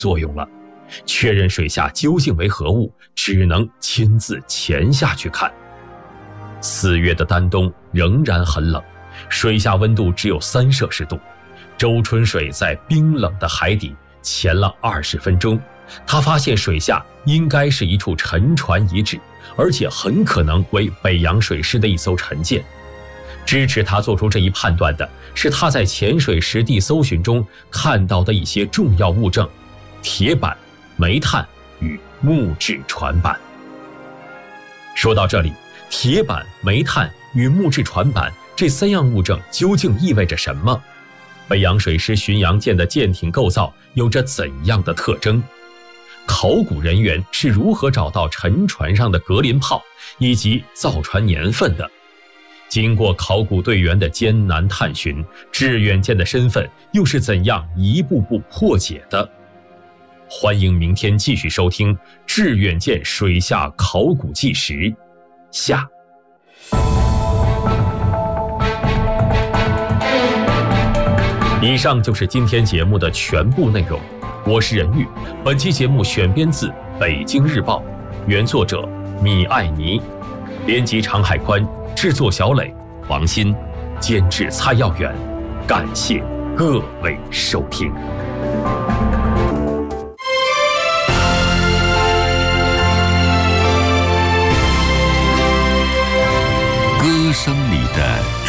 作用了。确认水下究竟为何物，只能亲自潜下去看。4月的丹东仍然很冷，水下温度只有3摄氏度。周春水在冰冷的海底潜了20分钟，他发现水下应该是一处沉船遗址，而且很可能为北洋水师的一艘沉舰。支持他做出这一判断的是他在潜水实地搜寻中看到的一些重要物证：铁板、煤炭与木质船板。说到这里，铁板、煤炭与木质船板这3样物证究竟意味着什么？北洋水师巡洋舰的舰艇构造有着怎样的特征？考古人员是如何找到沉船上的格林炮以及造船年份的？经过考古队员的艰难探寻，致远舰的身份又是怎样一步步破解的？欢迎明天继续收听《致远舰水下考古纪实》下。以上就是今天节目的全部内容，我是任玉。本期节目选编自《北京日报》，原作者米艾尼，编辑常海宽，制作小磊、王鑫，监制蔡耀远。感谢各位收听。 歌声里的